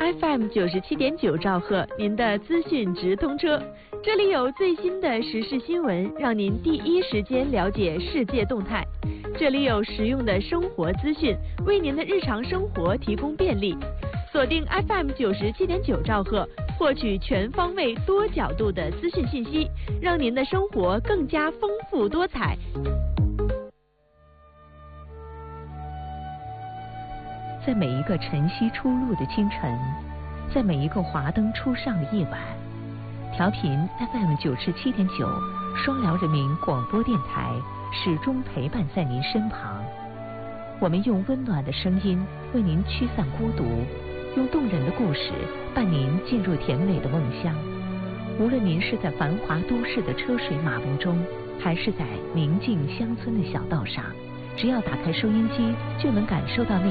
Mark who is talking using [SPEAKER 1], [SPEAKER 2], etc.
[SPEAKER 1] FM 97.9兆赫，您的资讯直通车。这里有最新的时事新闻，让您第一时间了解世界动态。这里有实用的生活资讯，为您的日常生活提供便利。锁定 FM 97.9兆赫，获取全方位、多角度的资讯信息，让您的生活更加丰富多彩。
[SPEAKER 2] 在每一个晨曦初露的清晨，在每一个华灯初上的夜晚，调频 FM 97.9双辽人民广播电台始终陪伴在您身旁。我们用温暖的声音为您驱散孤独，用动人的故事伴您进入甜美的梦乡。无论您是在繁华都市的车水马龙中，还是在宁静乡村的小道上，只要打开收音机，就能感受到那